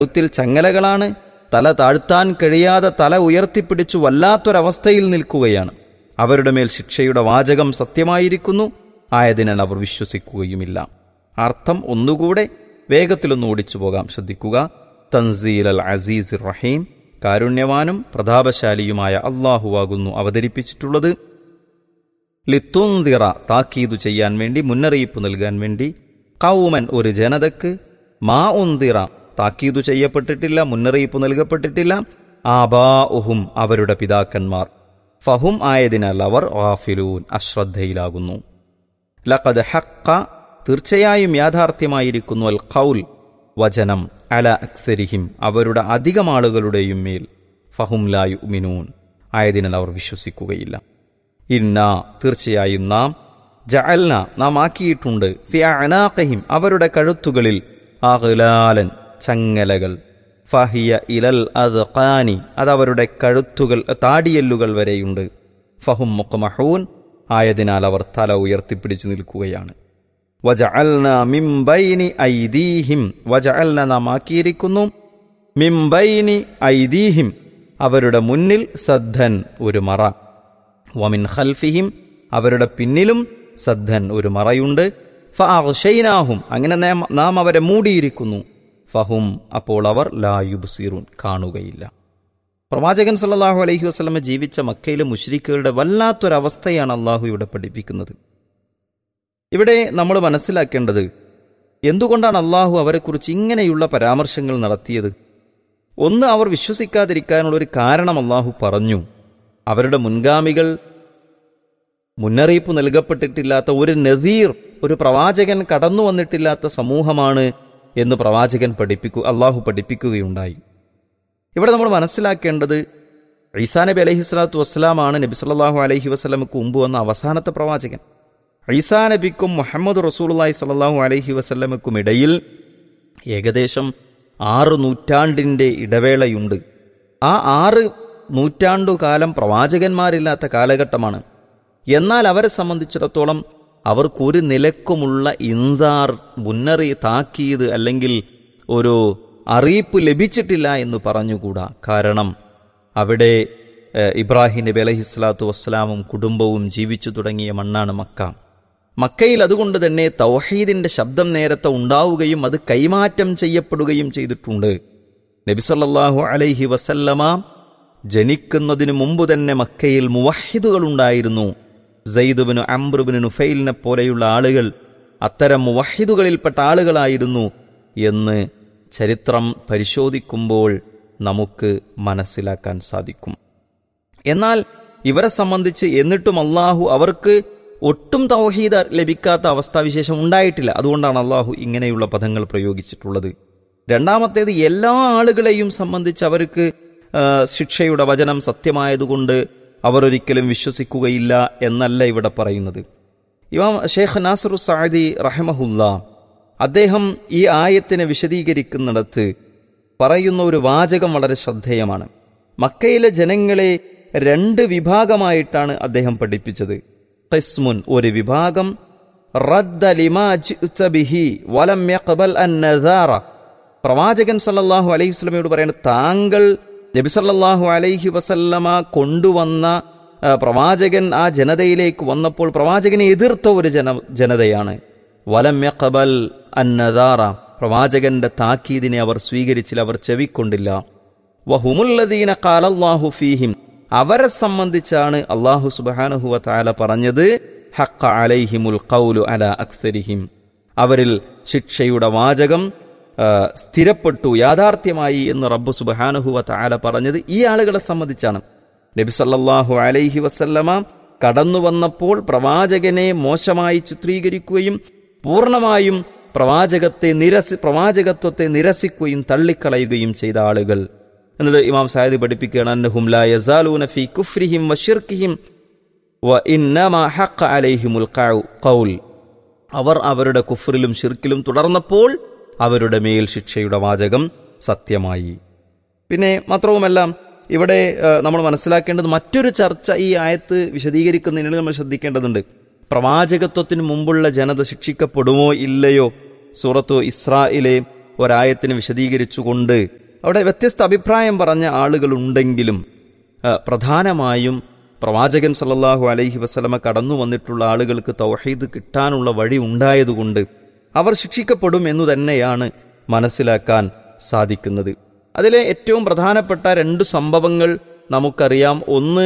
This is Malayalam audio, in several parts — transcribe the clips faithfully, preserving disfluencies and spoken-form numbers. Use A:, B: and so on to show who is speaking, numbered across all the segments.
A: കഴുത്തിൽ ചങ്ങലകളാണ്, തല താഴ്ത്താൻ കഴിയാതെ തല ഉയർത്തിപ്പിടിച്ചു വല്ലാത്തൊരവസ്ഥയിൽ നിൽക്കുകയാണ്. അവരുടെ മേൽ ശിക്ഷയുടെ വാചകം സത്യമായിരിക്കുന്നു, ആയതിനാൽ അവർ വിശ്വസിക്കുകയുമില്ല. അർത്ഥം ഒന്നുകൂടെ വേഗത്തിലൊന്ന് ഓടിച്ചു പോകാം, ശ്രദ്ധിക്കുക. തൻസീൽ അൽ അസീസ് റഹീം, കാരുണ്യവാനും പ്രതാപശാലിയുമായ അള്ളാഹുവാകുന്നു അവതരിപ്പിച്ചിട്ടുള്ളത്. ലിത്തുന്ദിറ, താക്കീതു ചെയ്യാൻ വേണ്ടി, മുന്നറിയിപ്പ് നൽകാൻ വേണ്ടി. ഖൗമൻ, ഒരു ജനതക്ക്. മാ ഉന്ദിറ, താക്കീതു ചെയ്യപ്പെട്ടിട്ടില്ല, മുന്നറിയിപ്പ് നൽകപ്പെട്ടിട്ടില്ല. ആബാഉഹും, അവരുടെ പിതാക്കന്മാർ. ഫഹും, ആയതിനാൽ അവർ. ഗാഫിലൂൻ, അശ്രദ്ധയിലാകുന്നു. ലഖദ് ഹഖ്ഖ, തീർച്ചയായും യാഥാർത്ഥ്യമായിരിക്കുന്നു. അൽ ഖൗൽ, വചനം. അല അക്സരിഹിം, അവരുടെ അധികം ആളുകളുടെയും മേൽ. ഫഹും ലാ യുഅ്മിനൂൻ, ആയതിനാൽ അവർ വിശ്വസിക്കുകയില്ല. ഇന്നാ, തീർച്ചയായും നാം. ജഅൽന, നാം ആക്കിയിട്ടുണ്ട്. ഫി അഅനാഖിഹിം, അവരുടെ കഴുത്തുകളിൽ. അഗ്ലാലൻ, ചങ്ങലകൾ. ഫഹിയ ഇലൽ അദ്ഖാനി, അതവരുടെ കഴുത്തുകൾ താടിയെല്ലുകൾ വരെയുണ്ട്. ഫഹും മുഖ്മഹൂൻ, ആയതിനാൽ അവർ തല ഉയർത്തിപ്പിടിച്ചു നിൽക്കുകയാണ്. വജഅൽന മിൻ ബൈനി ഐദീഹിം, വജഅൽന, നാം ആക്കിയിരിക്കുന്നു. മിൻ ബൈനി ഐദീഹിം, അവരുടെ മുന്നിൽ. സദ്ദൻ, ഒരു മറ. വമിൻ ഖൽഫിഹിം, അവരുടെ പിന്നിലും. സദ്ദൻ, ഒരു മറയുണ്ട്. ഫഅഗ്ശൈനാഹും, അങ്ങനെ നാം അവരെ മൂടിയിരിക്കുന്നു. ഫഹും, അപ്പോൾ അവർ. ലാ യുബ്സിറൂൻ, കാണുകയില്ല. പ്രവാചകൻ സല്ലല്ലാഹു അലൈഹി വസല്ലമ ജീവിച്ച മക്കയിലെ മുശ്രിക്കുകളുടെ വല്ലാത്തൊരവസ്ഥയാണ് അള്ളാഹു ഇവിടെ പഠിപ്പിക്കുന്നത്. ഇവിടെ നമ്മൾ മനസ്സിലാക്കേണ്ടത്, എന്തുകൊണ്ടാണ് അള്ളാഹു അവരെക്കുറിച്ച് ഇങ്ങനെയുള്ള പരാമർശങ്ങൾ നടത്തിയത്? ഒന്ന്, അവർ വിശ്വസിക്കാതിരിക്കാനുള്ളൊരു കാരണം അള്ളാഹു പറഞ്ഞു. അവരുടെ മുൻഗാമികൾ മുന്നറിയിപ്പ് നൽകപ്പെട്ടിട്ടില്ലാത്ത ഒരു നദീർ, ഒരു പ്രവാചകൻ കടന്നു വന്നിട്ടില്ലാത്ത സമൂഹമാണ് എന്ന് പ്രവാചകൻ പഠിപ്പിക്കു അള്ളാഹു പഠിപ്പിക്കുകയുണ്ടായി. ഇവിടെ നമ്മൾ മനസ്സിലാക്കേണ്ടത്, ഈസാ നബി അലൈഹി സ്വലാത്തു വസ്സലാമാണ് നബി സല്ലല്ലാഹു അലൈഹി വസല്ലമക്ക് മുമ്പ് വന്ന അവസാനത്തെ പ്രവാചകൻ. ഈസാ നബിക്കും മുഹമ്മദ് റസൂലുള്ളാഹി സല്ലല്ലാഹു അലൈഹി വസല്ലമക്കും ഇടയിൽ ഏകദേശം ആറ് നൂറ്റാണ്ടിൻ്റെ ഇടവേളയുണ്ട്. ആ ആറ് നൂറ്റാണ്ടുകാലം പ്രവാചകന്മാരില്ലാത്ത കാലഘട്ടമാണ്. എന്നാൽ അവരെ സംബന്ധിച്ചിടത്തോളം അവർക്കൊരു നിലക്കുമുള്ള ഇൻദാർ, മുന്നറി താക്കീത് അല്ലെങ്കിൽ ഒരു അറിയിപ്പ് ലഭിച്ചിട്ടില്ല എന്ന് പറഞ്ഞുകൂടാ. കാരണം അവിടെ ഇബ്രാഹിം നബി അലൈഹി സ്വലാത്തു വസ്സലാമും കുടുംബവും ജീവിച്ചു തുടങ്ങിയ മണ്ണാണ് മക്ക. മക്കയിൽ അതുകൊണ്ട് തന്നെ തൗഹീദിന്റെ ശബ്ദം നേരത്തെ ഉണ്ടാവുകയും അത് കൈമാറ്റം ചെയ്യപ്പെടുകയും ചെയ്തിട്ടുണ്ട്. നബി സല്ലല്ലാഹു അലൈഹി വസല്ലമ ജനിക്കുന്നതിനു മുമ്പ് തന്നെ മക്കയിൽ മുവഹിദുകൾ ഉണ്ടായിരുന്നു. സയ്യിദ് ഇബ്നു അംർ ഇബ്നു നുഫൈലിനെ പോലെയുള്ള ആളുകൾ അത്തരം മുവഹിദുകളിൽപ്പെട്ട ആളുകളായിരുന്നു എന്ന് ചരിത്രം പരിശോധിക്കുമ്പോൾ നമുക്ക് മനസ്സിലാക്കാൻ സാധിക്കും. എന്നാൽ ഇവരെ സംബന്ധിച്ച് എന്നിട്ടും അള്ളാഹു അവർക്ക് ഒട്ടും തൗഹീദ് ലഭിക്കാത്ത അവസ്ഥാവിശേഷം ഉണ്ടായിട്ടില്ല. അതുകൊണ്ടാണ് അള്ളാഹു ഇങ്ങനെയുള്ള പദങ്ങൾ പ്രയോഗിച്ചിട്ടുള്ളത്. രണ്ടാമത്തേത്, എല്ലാ ആളുകളെയും സംബന്ധിച്ച് അവർക്ക് ശിക്ഷയുടെ വചനം സത്യമായതുകൊണ്ട് അവർ ഒരിക്കലും വിശ്വസിക്കുകയില്ല എന്നല്ല ഇവിടെ പറയുന്നത്. ഇമാം ഷെയ്ഖ് നാസിറു സഅദി റഹിമഹുല്ലാ അദ്ദേഹം ഈ ആയത്തിനെ വിശദീകരിക്കുന്നിടത്ത് പറയുന്ന ഒരു വാചകം വളരെ ശ്രദ്ധേയമാണ്. മക്കയിലെ ജനങ്ങളെ രണ്ട് വിഭാഗമായിട്ടാണ് അദ്ദേഹം പഠിപ്പിച്ചത്. ഖിസ്മുൻ, ഒരു വിഭാഗം. റദ്ദ ലിമാ ജിഅ്ത ബിഹി വലം യഖ്ബൽ അൻ-നദാറ, പ്രവാചകൻ സല്ലല്ലാഹു അലൈഹി വസല്ലമയോട് പറയുന്നത്, താങ്കൾ നബി സല്ലല്ലാഹു അലൈഹി വസല്ലമ കൊണ്ടുവന്ന പ്രവാചകൻ ആ ജനതയിലേക്ക് വന്നപ്പോൾ പ്രവാചകനെ എതിർത്ത ഒരു ജന ജനതയാണ്. വലം യഖ്ബൽ അൻ-നദാറ, പ്രവാചകന്റെ താക്കീദിനെ അവർ സ്വീകരിച്ചില്ല, അവർ ചെവിക്കൊണ്ടില്ല. വഹുമുല്ലദീന ഖാലല്ലാഹു ഫീഹിം, അവരെ സംബന്ധിച്ചാണ് അല്ലാഹു സുബ്ഹാനഹു വ തആല പറഞ്ഞത്, ഹഖ്ഖ അലൈഹിമുൽ ഖൗലു അലാ അക്സരിഹിം, അവരിൽ ശിക്ഷയുടെ വാചകം സ്ഥിരപ്പെട്ടു, യാഥാർത്ഥ്യമായി എന്ന് റബ്ബ് സുബ്ഹാനഹു വ തആല പറഞ്ഞത് ഈ ആളുകളെ സംബന്ധിച്ചാണ്. നബി സല്ലല്ലാഹു അലൈഹി വസല്ലമ കടന്നു വന്നപ്പോൾ പ്രവാചകനെ മോശമായി ചിത്രീകരിക്കുകയും പൂർണ്ണമായും പ്രവാചകത്തെ നിരസി പ്രവാചകത്വത്തെ നിരസിക്കുകയും തള്ളിക്കളയുകയും ചെയ്ത ആളുകൾ എന്നത് ഇമാം സഅദി പഠിപ്പിക്കുകയാണ്. അന്നഹും ലാ യസാലൂന ഫീ കുഫ്രിഹിം വശിർകിഹിം വഇന്നമാ ഹഖ്ഖ അലൈഹിമുൽ ഖൗൽ, അവർ അവരുടെ കുഫ്റിലും ശിർക്കിലും തുടർന്നപ്പോൾ അവരുടെ മേൽ ശിക്ഷയുടെ വാചകം സത്യമായി. പിന്നെ മാത്രവുമല്ല, ഇവിടെ നമ്മൾ മനസ്സിലാക്കേണ്ടത് മറ്റൊരു ചർച്ച ഈ ആയത്ത് വിശദീകരിക്കുന്നതിന് നമ്മൾ ശ്രദ്ധിക്കേണ്ടതുണ്ട്. പ്രവാചകത്വത്തിന് മുമ്പുള്ള ജനത ശിക്ഷിക്കപ്പെടുമോ ഇല്ലയോ? സൂറത്തു ഇസ്രായിലെ ഒരായത്തിന് വിശദീകരിച്ചുകൊണ്ട് അവിടെ വ്യത്യസ്ത അഭിപ്രായം പറഞ്ഞ ആളുകളുണ്ടെങ്കിലും പ്രധാനമായും പ്രവാചകൻ സല്ലല്ലാഹു അലൈഹി വസല്ലമ കടന്നു വന്നിട്ടുള്ള ആളുകൾക്ക് തൗഹീദ് കിട്ടാനുള്ള വഴി ഉണ്ടായതുകൊണ്ട് അവർ ശിക്ഷിക്കപ്പെടും എന്നു തന്നെയാണ് മനസ്സിലാക്കാൻ സാധിക്കുന്നത്. അതിലെ ഏറ്റവും പ്രധാനപ്പെട്ട രണ്ട് സംഭവങ്ങൾ നമുക്കറിയാം. ഒന്ന്,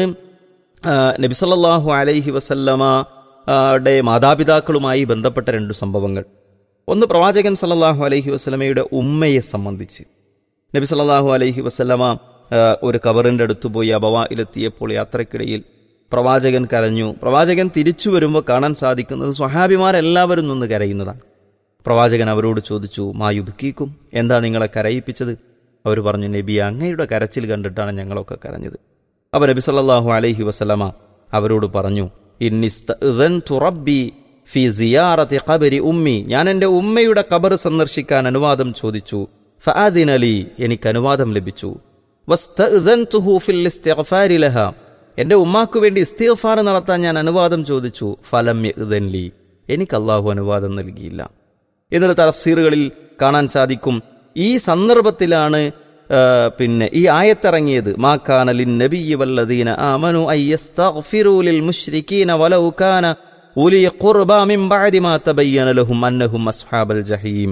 A: നബി സല്ലല്ലാഹു അലൈഹി വസല്ലമയുടെ മാതാപിതാക്കളുമായി ബന്ധപ്പെട്ട രണ്ട് സംഭവങ്ങൾ. ഒന്ന്, പ്രവാചകൻ സല്ലല്ലാഹു അലൈഹി വസല്ലമയുടെ ഉമ്മയെ സംബന്ധിച്ച്. നബി സല്ലല്ലാഹു അലൈഹി വസല്ലമ ഒരു ഖബറിന്റെ അടുത്ത് പോയി അബവായിലെത്തിയപ്പോൾ യാത്രക്കിടയിൽ പ്രവാചകൻ കരഞ്ഞു. പ്രവാചകൻ തിരിച്ചു വരുമ്പോൾ കാണാൻ സാധിക്കുന്നത് സ്വഹാബിമാരെല്ലാവരും നിന്ന് കരയുന്നതാണ്. പ്രവാചകൻ അവരോട് ചോദിച്ചു, മാ യുബ്കീക്കും, എന്താ നിങ്ങളെ കരയിപ്പിച്ചത്? അവർ പറഞ്ഞു, നബി, അങ്ങയുടെ കരച്ചിൽ കണ്ടിട്ടാണ് ഞങ്ങളൊക്കെ കരഞ്ഞത്. അപ്പോൾ നബി സല്ലല്ലാഹു അലൈഹി വസല്ലമ അവരോട് പറഞ്ഞു, ഇന്നിസ്തഅ്ദൻതു റബ്ബി ഫീ സിയാറത്തി ഖബരി ഉമ്മി, ഞാൻ എൻ്റെ ഉമ്മയുടെ ഖബർ സന്ദർശിക്കാൻ അനുവാദം ചോദിച്ചു. ഫഅദിന ലി, എനിക്ക് അനുവാദം ലഭിച്ചു. വസ്തഅ്ദൻതുഹു ഫിൽ ഇസ്തിഗ്ഫാരി ലഹാ, എൻ്റെ ഉമ്മാക്ക് വേണ്ടി ഇസ്തിഗ്ഫാർ നടത്താൻ ഞാൻ അനുവാദം ചോദിച്ചു. ഫലം യഅ്ദൻ ലി, എനിക്ക് അല്ലാഹു അനുവാദം നൽകിയില്ല. എന്നുള്ള തഫ്സീറുകളിൽ കാണാൻ സാധിക്കും. ഈ സന്ദർഭത്തിലാണ് പിന്നെ ഈ ആയത്തിറങ്ങിയത്. മാ കാന ലിന്നബിയ്യി വല്ലദീന ആമനു അയ്യസ്തഗ്ഫിറൂ ലിൽ മുശ്രികീന വലൗ കാന ഉലി ഖുർബാ മിൻ ബഅദി മാ തബയ്യന ലഹും അന്നഹും അസ്ഹാബൽ ജഹീം.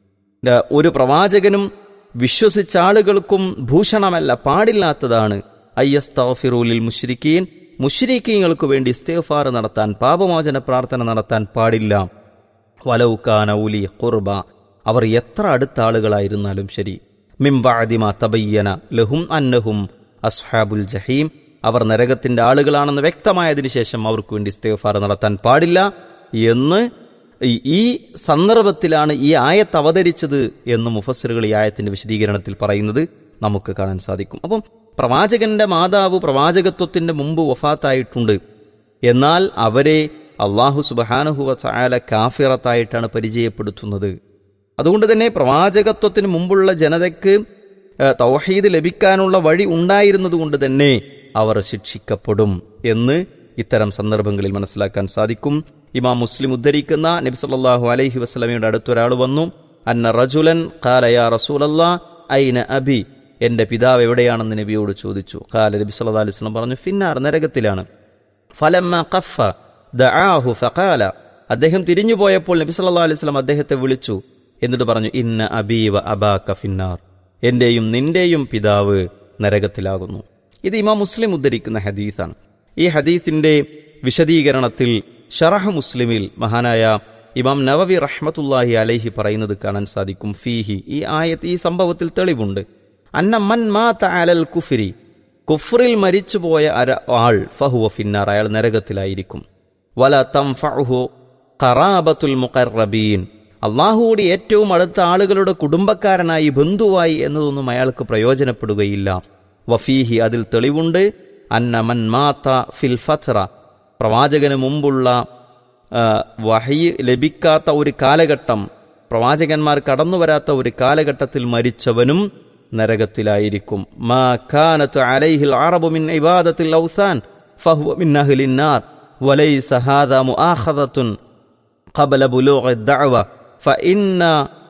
A: ഒരു പ്രവാചകനും വിശ്വസിച്ച ആളുകൾക്കും ഭൂഷണമല്ല, പാടില്ലാത്തതാണ് അയ്യസ്തഗ്ഫിറൂ ലിൽ മുശ്രികീൻ, മുശ്രിക്കീങ്ങൾക്ക് വേണ്ടി ഇസ്തിഗ്ഫാർ നടത്താൻ, പാപമോചന പ്രാർത്ഥന നടത്താൻ പാടില്ല. വലൗ കാന ഉലി ഖുർബ, അവർ എത്ര അടുത്ത ആളുകളായിരുന്നാലും ശരി. മിൻ ബഅദി മാ തബയ്യന ലഹും അന്നഹും അസ്ഹാബുൽ ജഹീം, അവർ നരകത്തിന്റെ ആളുകളാണെന്ന് വ്യക്തമായതിനു ശേഷം അവർക്ക് വേണ്ടി ഇസ്തിഗ്ഫാർ നടത്താൻ പാടില്ല എന്ന് ഈ സന്ദർഭത്തിലാണ് ഈ ആയത്ത് അവതരിച്ചത് എന്ന് മുഫസ്സിറുകൾ ഈ ആയത്തിന്റെ വിശദീകരണത്തിൽ പറയുന്നത് നമുക്ക് കാണാൻ സാധിക്കും. അപ്പം പ്രവാചകന്റെ മാതാവ് പ്രവാചകത്വത്തിന്റെ മുമ്പ് വഫാത്തായിട്ടുണ്ട്. എന്നാൽ അവരെ അല്ലാഹു സുബ്ഹാനഹു വ തആല കാഫിറത്തായിട്ടാണ് പരിചയപ്പെടുത്തുന്നത്. അതുകൊണ്ട് തന്നെ പ്രവാചകത്വത്തിന് മുമ്പുള്ള ജനതയ്ക്ക് തൗഹീദ് ലഭിക്കാനുള്ള വഴി ഉണ്ടായിരുന്നതുകൊണ്ട് തന്നെ അവർ ശിക്ഷിക്കപ്പെടും എന്ന് ഇത്തരം സന്ദർഭങ്ങളിൽ മനസ്സിലാക്കാൻ സാധിക്കും. ഇമാം മുസ്ലിം ഉദ്ധരിക്കുന്ന നബി സല്ലല്ലാഹു അലൈഹി വസല്ലമയുടെ അടുത്തൊരാൾ വന്നു. അന്ന റജുലൻ ഖാല യാ റസൂലല്ലാഹ് ഐന അബി, എൻ്റെ പിതാവ് എവിടെയാണെന്ന് നബിയോട് ചോദിച്ചു. ഖാല, നബി സല്ലല്ലാഹു അലൈഹി വസല്ലം പറഞ്ഞു, ഫിന്നാർ, നരകത്തിലാണ്. ഫലമ്മ ഖഫ ദആഹു ഫഖാല, അദ്ദേഹം തിരിഞ്ഞുപോയപ്പോൾ നബി സല്ലല്ലാഹു അലൈഹി വസല്ലം അദ്ദേഹത്തെ വിളിച്ചു. എന്നിട്ട് പറഞ്ഞു, ഇന്ന അബീ വ അബാക ഫിന്നാർ, എന്റെയും നിന്റെയും പിതാവ് നരകത്തിലാകുന്നു. ഇത് ഇമാം മുസ്ലിം ഉദ്ധരിക്കുന്ന ഹദീസാണ്. ഈ ഹദീസിന്റെ വിശദീകരണത്തിൽ ഷറഹ് മുസ്ലിമിൽ മഹാനായ ഇമാം നവവി റഹ്മത്തുള്ളാഹി അലൈഹി പറയുന്നത് കാണാൻ സാധിക്കും. ഫീഹി, ഈ ആയത്ത്, ഈ സംഭവത്തിൽ തെളിവുണ്ട്. അന്ന മൻ മാത അലൽ കുഫ്രി, കുഫ്റിൽ മരിച്ചുപോയ ആൾ ഫഹുവ ഫിന്നാർ, അയാൾ നരകത്തിലായിരിക്കും. വല തൻഫഉഹു ഖറാബത്തുൽ മുഖറബീൻ, അള്ളാഹുവോട് ഏറ്റവും അടുത്ത ആളുകളുടെ കുടുംബക്കാരനായി, ബന്ധുവായി എന്നതൊന്നും അയാൾക്ക് പ്രയോജനപ്പെടുകയില്ല. വഫീഹി, അതിൽ തെളിവുണ്ട്. അന്ന മൻ മാത ഫിൽ ഫത്ര, പ്രവാചകന് മുമ്പുള്ള വഹി ലഭിക്കാത്ത ഒരു കാലഘട്ടം, പ്രവാചകന്മാർ കടന്നുവരാത്ത ഒരു കാലഘട്ടത്തിൽ മരിച്ചവനും നരകത്തിലായിരിക്കും. മാ കാനത് അലൈഹിൽ അറബു മിൻ ഇബാദത്തിൽ ഔസാൻ ഫഹുവ മിൻ അഹ്ലിൻ നാർ വലൈസ ഹാദാ മുആഖദത്തുൻ ഖബല ബുലൂഗി ദഅവ ഫഇന്ന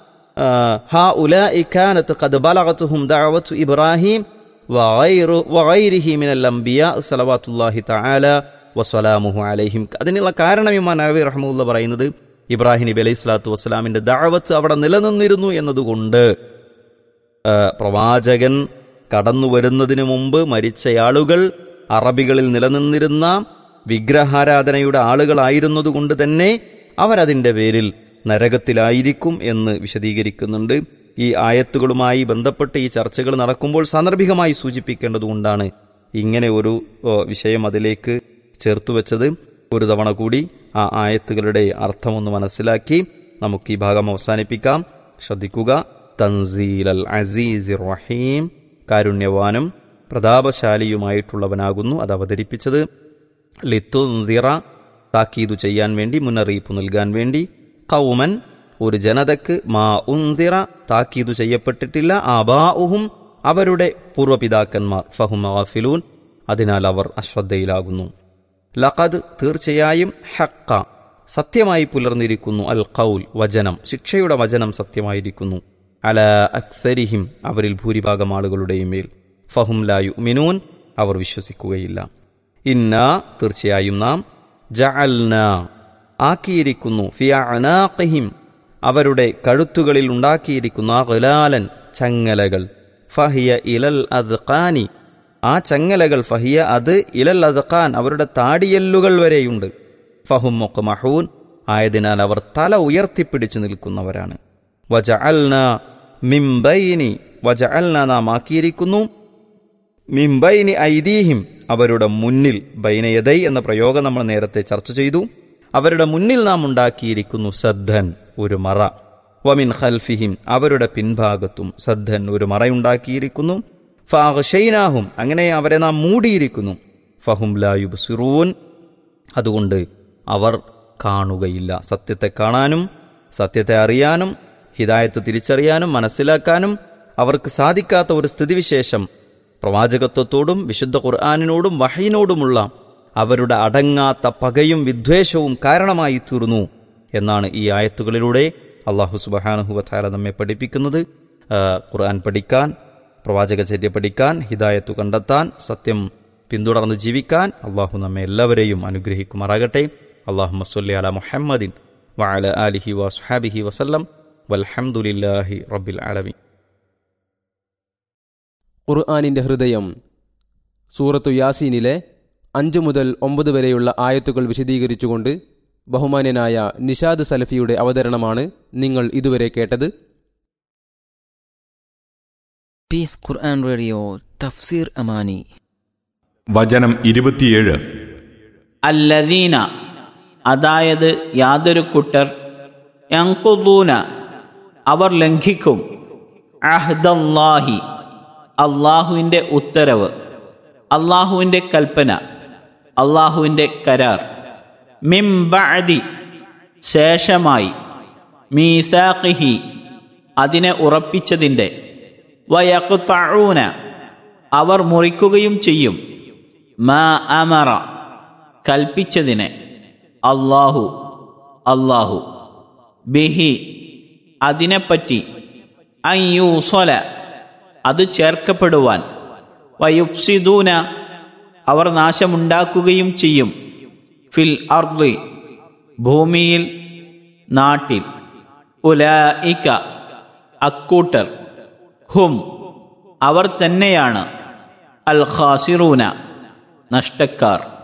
A: ഹഉലാഇ കാനത് ഖദ് ബലഗതുഹും ദഅവതു ഇബ്രാഹിം വഗൈരിഹി മിനൽ അംബിയാ സ്വല്ലല്ലാഹു തആല വസ്സലാമുഹു അലൈഹിം. അതിനുള്ള കാരണം ഇമാം നവവി റഹ്മത്തുള്ളാഹി പറയുന്നത്, ഇബ്രാഹിം നബി അലൈഹി സ്വലാത്തു വസ്സലാമിന്റെ ദഅവത്ത് അവിടെ നിലനിന്നിരുന്നു എന്നതുകൊണ്ട് പ്രവാചകൻ കടന്നു വരുന്നതിന് മുമ്പ് മരിച്ചയാളുകൾ അറബികളിൽ നിലനിന്നിരുന്ന വിഗ്രഹാരാധനയുടെ ആളുകളായിരുന്നതുകൊണ്ട് തന്നെ അവരതിൻ്റെ പേരിൽ നരകത്തിലായിരിക്കും എന്ന് വിശദീകരിക്കുന്നുണ്ട്. ഈ ആയത്തുകളുമായി ബന്ധപ്പെട്ട് ഈ ചർച്ചകൾ നടക്കുമ്പോൾ സാന്ദർഭികമായി സൂചിപ്പിക്കേണ്ടതുകൊണ്ടാണ് ഇങ്ങനെ ഒരു വിഷയം അതിലേക്ക് ചേർത്തുവെച്ചത്. ഒരു തവണ കൂടി ആ ആയത്തുകളുടെ അർത്ഥമൊന്ന് മനസ്സിലാക്കി നമുക്ക് ഈ ഭാഗം അവസാനിപ്പിക്കാം. ശ്രദ്ധിക്കുക. തൻസീലൽ അസീസിർ റഹീം, കാരുണ്യവാനും പ്രതാപശാലിയുമായിട്ടുള്ളവനാകുന്നു അത് അവതരിപ്പിച്ചത്. ലിത്തുൻദിറ, താക്കീതു ചെയ്യാൻ വേണ്ടി, മുന്നറിയിപ്പ് നൽകാൻ വേണ്ടി. ഖൗമൻ, ഒരു ജനതക്ക്, മാ ഉൻദിറ, താക്കീതു ചെയ്യപ്പെട്ടിട്ടില്ല, ആബാഉഹും, അവരുടെ പൂർവ്വപിതാക്കന്മാർ, ഫഹും ഗാഫിലൂൻ, അതിനാൽ അവർ അശ്രദ്ധയിലാകുന്നു. ലഖദ്, തീർച്ചയായും, ഹഖ, സത്യമായി പുലർന്നിരിക്കുന്നു, അൽ ഖൗൽ, വചനം, ശിക്ഷയുടെ വചനം സത്യമായിരിക്കുന്നു. അല അക്സരിഹിം അവരിൽ ഭൂരിഭാഗം ആളുകളുടെയും മേൽ ഫഹും ലാ യുഅ്മിനൂൻ അവർ വിശ്വസിക്കുകയില്ല. ഇന്നാ തീർച്ചയായും നാം ജഅൽനാ ആക്കിയിരിക്കുന്നു ഫി അനാഖിഹിം അവരുടെ കഴുത്തുകളിൽ ഉണ്ടാക്കിയിരിക്കുന്ന ഗലാലൻ ചങ്ങലകൾ ഫഹിയ ഇലൽ അദ്ഖാനി ആ ചങ്ങലകൾ ഫഹിയ അത് ഇലൽ അദ്ഖാൻ അവരുടെ താടിയെല്ലുകൾ വരെയുണ്ട്. ഫഹും മുഖ്മഹൂൻ ആയതിനാൽ അവർ തല ഉയർത്തിപ്പിടിച്ചു നിൽക്കുന്നവരാണ്. വജഅൽന മിംബൈനി വജഅൽന നാം ആക്കിയിരിക്കുന്നു മിംബൈനി ഐദീഹിം അവരുടെ മുന്നിൽ ബൈനയദൈ എന്ന പ്രയോഗം നമ്മൾ നേരത്തെ ചർച്ച ചെയ്തു. അവരുടെ മുന്നിൽ നാം ഉണ്ടാക്കിയിരിക്കുന്നു സദ്ദൻ ഒരു മറ. വമിൻ ഖൽഫിഹിം അവരുടെ പിൻഭാഗത്തും സദ്ദൻ ഒരു മറയുണ്ടാക്കിയിരിക്കുന്നു. ഫഅഗ്ശൈനാഹും അങ്ങനെ അവരെ നാം മൂടിയിരിക്കുന്നു. ഫഹും ലാ യുബ്സിറൂൻ അതുകൊണ്ട് അവർ കാണുകയില്ല. സത്യത്തെ കാണാനും സത്യത്തെ അറിയാനും ഹിദായത്ത് തിരിച്ചറിയാനും മനസ്സിലാക്കാനും അവർക്ക് സാധിക്കാത്ത ഒരു സ്ഥിതിവിശേഷം പ്രവാചകത്വത്തോടും വിശുദ്ധ ഖുർആനിനോടും വഹയിനോടുമുള്ള അവരുടെ അടങ്ങാത്ത പകയും വിദ്വേഷവും കാരണമായി തീർന്നു എന്നാണ് ഈ ആയത്തുകളിലൂടെ അല്ലാഹു സുബ്ഹാനഹു വ തആല നമ്മെ പഠിപ്പിക്കുന്നത്. ഖുർആൻ പഠിക്കാൻ, പ്രവാചകചര്യ പഠിക്കാൻ, ഹിദായത്ത് കണ്ടെത്താൻ, സത്യം പിന്തുടർന്ന് ജീവിക്കാൻ അല്ലാഹു നമ്മെ എല്ലാവരെയും അനുഗ്രഹിക്കുമാറാകട്ടെ. അല്ലാഹുമ്മ സ്വല്ലി അലാ മുഹമ്മദിൻ വഅല ആലിഹി വസ്ഹബിഹി വസല്ലം വൽഹംദുലില്ലാഹി റബ്ബിൽ ആലമീൻ.
B: ഖുർആനിൻ്റെ ഹൃദയം സൂറത്തു യാസീനിലെ അഞ്ചു മുതൽ ഒമ്പത് വരെയുള്ള ആയത്തുകൾ വിശദീകരിച്ചുകൊണ്ട് ബഹുമാന്യനായ നിഷാദ് സലഫിയുടെ അവതരണമാണ് നിങ്ങൾ ഇതുവരെ കേട്ടത്.
C: പീസ് ഖുർആൻ റേഡിയോ തഫ്സീർ അമാനി
D: വചനം ഇരുപത്തിയേഴ്.
E: അല്ലദീന അതായത് യാതൊരു കൂട്ടർ യൻഖുദൂന അവർ ലംഘിക്കും അഹ്ദല്ലാഹി അള്ളാഹുവിൻ്റെ ഉത്തരവ്, അള്ളാഹുവിൻ്റെ കൽപ്പന, അള്ളാഹുവിൻ്റെ കരാർ, മിൻ ബഅദി ശേഷമായി, മീസാഖിഹി അതിനെ ഉറപ്പിച്ചതിൻ്റെ, വയഖ്തഊന അവർ മുറിക്കുകയും ചെയ്യും, മാ അമറ കൽപ്പിച്ചതിനെ, അള്ളാഹു അള്ളാഹു, ബിഹി അതിനെപ്പറ്റി, അയ്യൂസല അത് ചേർക്കപ്പെടുവാൻ, വയുഫ്സിദൂന അവർ നാശമുണ്ടാക്കുകയും ചെയ്യും, ഫിൽ അർദി ഭൂമിയിൽ നാട്ടിൽ, ഉലൈക അക്കൂട്ടർ, ഹും അവർ തന്നെയാണ്, അൽ ഖാസിറൂന നഷ്ടക്കാർ.